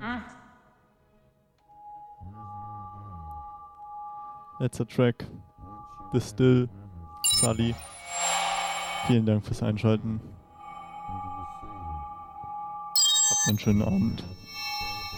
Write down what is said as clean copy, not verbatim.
Letzter Track. The Still, Sully. Vielen Dank fürs Einschalten. Habt einen schönen Abend.